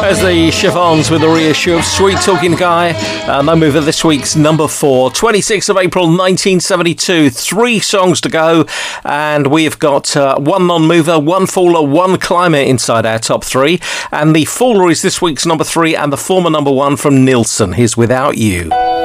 There's the Chiffons with the reissue of Sweet Talking Guy. No mover this week's number 4. 26th of April 1972. 3 songs to go. And we've got one non-mover, one faller, one climber inside our top 3. And the faller is this week's number 3 and the former number 1 from Nilsson. Here's Without You.